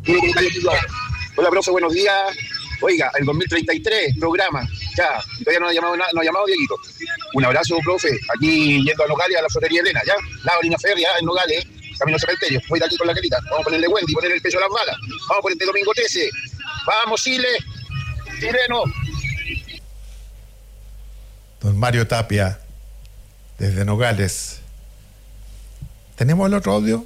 Hola, profe, buenos días. Oiga, el 2033, programa, ya, todavía no ha llamado no ha llamado Dieguito. Un abrazo, profe, aquí yendo a Nogales, a la flotería Elena, ya, la línea férrea en Nogales, camino cementerio, voy de aquí con la carita, vamos a ponerle Wendy, poner el peso a las balas, vamos por este domingo 13, vamos Chile, chileno. Don Mario Tapia, desde Nogales. ¿Tenemos el otro audio?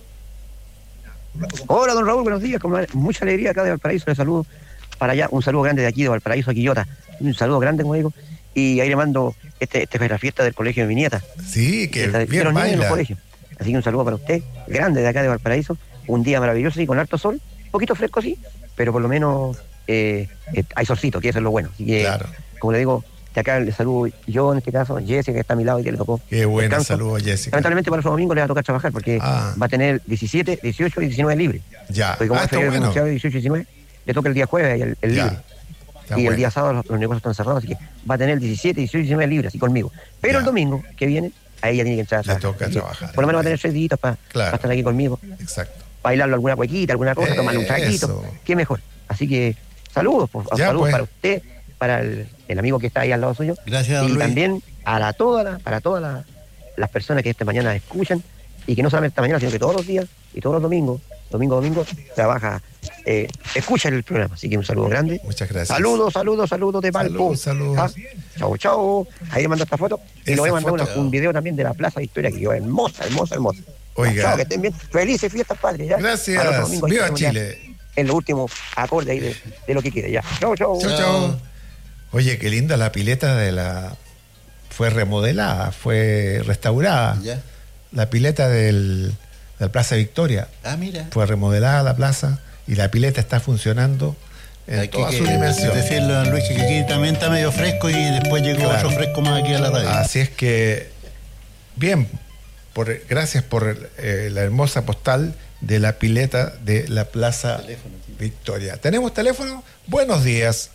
Hola, don Raúl, buenos días. Con mucha alegría acá de Valparaíso. Le saludo para allá. Un saludo grande de aquí, de Valparaíso a Quillota. Un saludo grande, como digo. Y ahí le mando la fiesta del colegio de mi nieta. Sí, que bien baila. En los colegios. Así que un saludo para usted, grande de acá de Valparaíso. Un día maravilloso y con harto sol. Un poquito fresco, sí, pero por lo menos hay solcito, que eso es lo bueno. Así que, claro, como le digo, de acá le saludo yo, en este caso, Jessica, que está a mi lado y que le tocó. Qué buena, saludo, Jessica. Lamentablemente para su domingo le va a tocar trabajar porque va a tener 17, 18 y 19 libres. Ya. Porque como es feriado pronunciado 18 y 19, le toca el día jueves el libre. Y el día sábado los negocios están cerrados, así que va a tener 17, 18 y 19 libres, así conmigo. Pero el domingo que viene, ahí ya tiene que entrar a trabajar. Le toca trabajar. Por lo menos va a tener 6 días para estar aquí conmigo. Exacto. Bailarlo alguna cuequita, alguna cosa, tomarle un traguito. Qué mejor. Así que saludos, saludos para usted, para el amigo que está ahí al lado suyo. Gracias, y Luis. También para todas las personas que esta mañana escuchan, y que no solamente esta mañana, sino que todos los días y todos los domingos, domingo, trabaja, escucha el programa. Así que un saludo grande. Muchas gracias. Saludos de Valpo. Saludos. Chau. Ahí le mando esta foto. Y le voy a mandar un video también de la Plaza Victoria, que quedó hermosa. Oiga. Chao, que estén bien. Felices fiestas, padre. ¿Ya? Gracias. Viva Chile. En los últimos acordes ahí de lo que quede. Ya. Chau. Oye, qué linda la pileta fue remodelada, fue restaurada. ¿Ya? La pileta de la Plaza Victoria. Mira. Fue remodelada la plaza y la pileta está funcionando en toda su dimensión. Decirle a Luis que aquí también está medio fresco y después llegó otro fresco más aquí a la radio. Así es que, bien, gracias por la hermosa postal de la pileta de la Plaza Victoria. ¿Tenemos teléfono? Buenos días.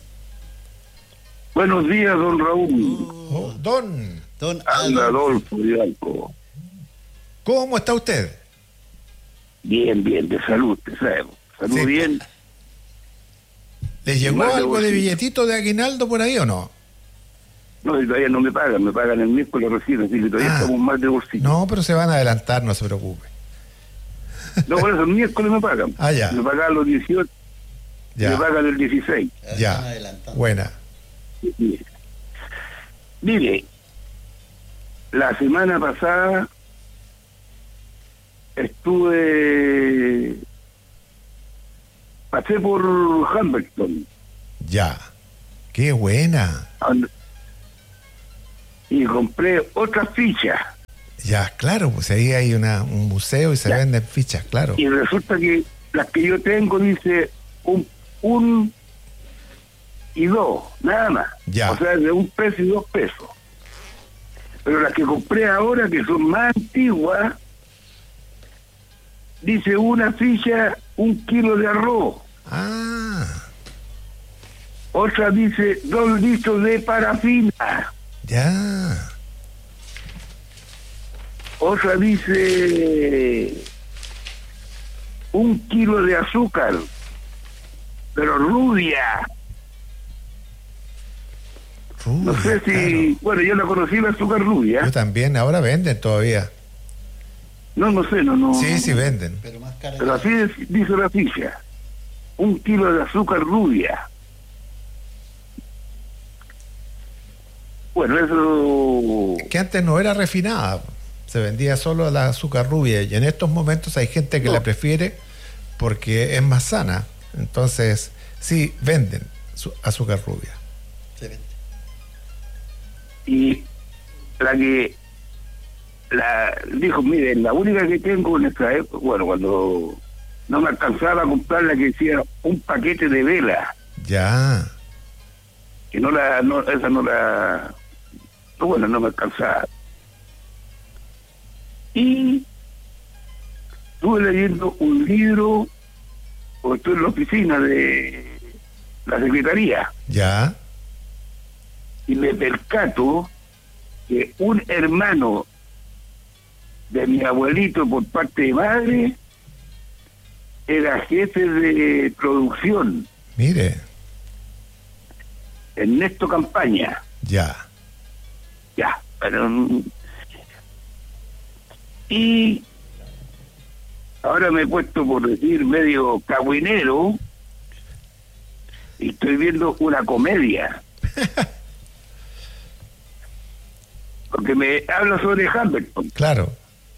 Buenos días, don Raúl. Don Adolfo Hidalgo. ¿Cómo está usted? Bien, de salud, te sabemos. Salud bien. ¿Les llegó algo de billetito de aguinaldo por ahí o no? No, todavía no me pagan el miércoles recién, así que todavía estamos mal de bolsillo. No, pero se van a adelantar, no se preocupe. No, por eso el miércoles me pagan. Ya. Me pagan los 18, me pagan el 16. Ya, buena. Mire, la semana pasada pasé por Humberton. Ya, qué buena. Y compré otra ficha. Ya, claro, pues ahí hay un museo y se venden fichas, claro. Y resulta que las que yo tengo dice un y 2, nada más. Ya. O sea, de 1 peso y 2 pesos. Pero las que compré ahora, que son más antiguas, dice una ficha 1 kilo de arroz. Otra dice 2 litros de parafina. Ya. Otra dice 1 kilo de azúcar, pero rubia. No sé si... Claro. Bueno, yo la conocí, la azúcar rubia. Yo también, ahora venden todavía. No sé, no. Sí, venden. Pero así dice la ficha. 1 kilo de azúcar rubia. Bueno, eso... Que antes no era refinada. Se vendía solo la azúcar rubia. Y en estos momentos hay gente que la prefiere porque es más sana. Entonces, sí, venden azúcar rubia. Se vende. Y dijo, mire, la única que tengo en esta época, bueno, cuando no me alcanzaba a comprar la que decía un paquete de vela. Ya. Que no me alcanzaba. Y estuve leyendo un libro, porque estoy en la oficina de la secretaría. Ya. Y me percato que un hermano de mi abuelito por parte de madre era jefe de producción. Mire. Ernesto Campaña. Ya. Pero, y ahora me he puesto, por decir, medio cagüinero, y estoy viendo una comedia. Porque me habla sobre Hamilton. Claro.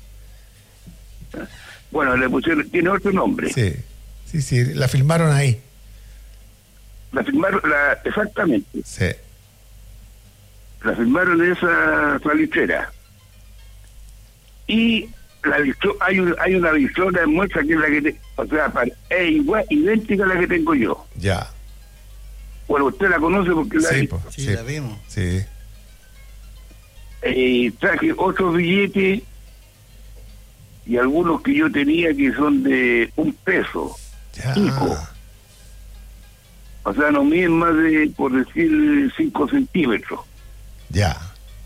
Bueno, le pusieron, tiene otro nombre. Sí, la filmaron ahí. La filmaron, exactamente. Sí. La filmaron en esa salitrera. Y hay una bichona en muestra que es la que es igual, idéntica a la que tengo yo. Ya. Bueno, usted la conoce porque la vimos. Sí. Traje otros billetes y algunos que yo tenía que son de $1. Ya. 5. O sea, no miden más de, por decir, 5 centímetros. Ya.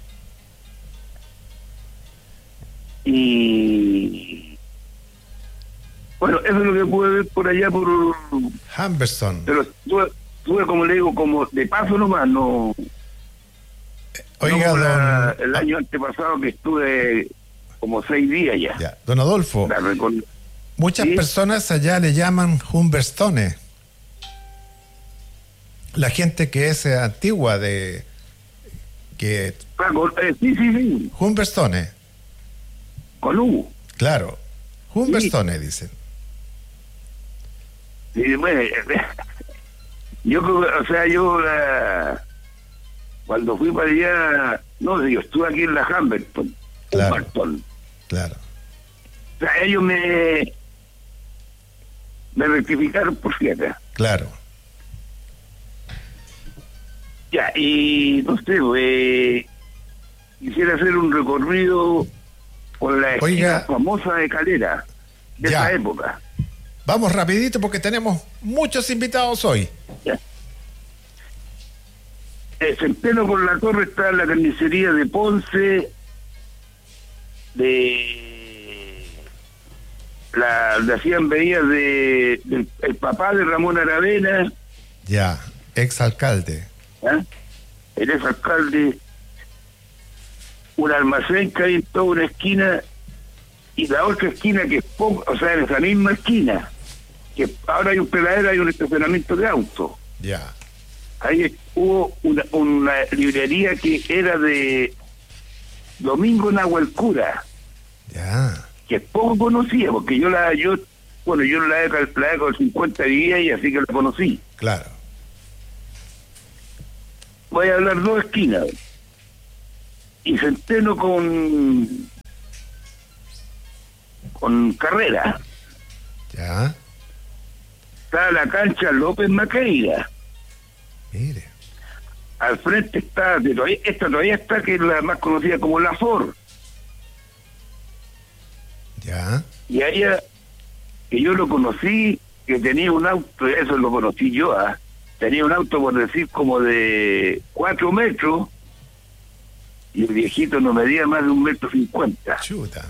Y bueno, eso es lo que pude ver por allá por Humberstone. Pero estuve, como le digo, como de paso nomás, no. Oiga, no el año antepasado que estuve como 6 días ya. Ya. Don Adolfo, muchas personas allá le llaman Humberstone. La gente que es antigua de que sí. Humberstone. Con U. Claro. Humberstone dicen. Sí, bueno, yo cuando fui para allá, yo estuve aquí en la Humberstone. Claro. Claro. O sea, ellos me rectificaron por cierto. Claro. Ya, y no sé, quisiera hacer un recorrido por la esquina famosa de Calera, de esa época. Vamos rapidito porque tenemos muchos invitados hoy. Ya. Centeno por la Torre está la carnicería de Ponce, le hacían veías del el papá de Ramón Aravena. Ya, exalcalde. El exalcalde, un almacén que hay en toda una esquina, y la otra esquina que es poco, o sea, en esa misma esquina, que ahora hay un peladero, hay un estacionamiento de autos. Ya. Ahí hubo una librería que era de Domingo Nahualcura. Ya. Que poco conocía, porque yo en la década del 50 vivía y así que la conocí. Claro. Voy a hablar 2 esquinas. Y Centeno con Carrera. Ya. Está la cancha López Maqueira. Mire. Al frente está, esta todavía está, que es la más conocida como la Ford. Ya. Y a ella, que yo lo conocí, que tenía un auto, eso lo conocí yo, tenía un auto, por decir, como de 4 metros, y el viejito no medía más de 1,50 m. Chuta.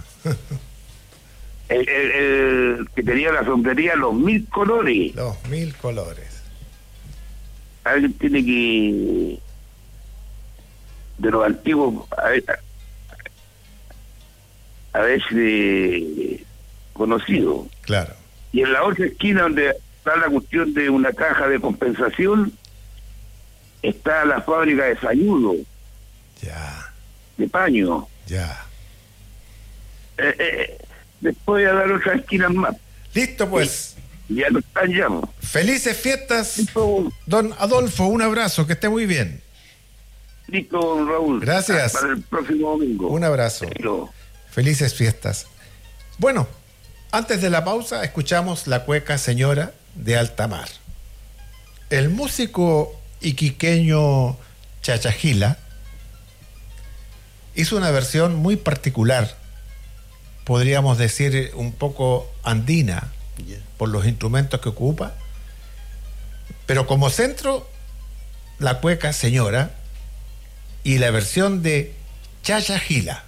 el que tenía la sombrería Los Mil Colores. Los Mil Colores. Alguien tiene que, de los antiguos, a veces conocido. Claro. Y en la otra esquina, donde está la cuestión de una caja de compensación, está la fábrica de Sañudo. Ya. De paño. Ya. Después voy a dar otras esquinas más. Listo, pues. Ya no están ya. Felices fiestas, Listo, don Adolfo. Un abrazo, que esté muy bien. listo, don Raúl. Gracias. Para el próximo domingo. Un abrazo. Listo. Felices fiestas. Bueno, antes de la pausa escuchamos La Cueca Señora de Altamar. El músico iquiqueño Chachagila hizo una versión muy particular, podríamos decir un poco andina, por los instrumentos que ocupa, pero como centro La Cueca Señora y la versión de Chachagila.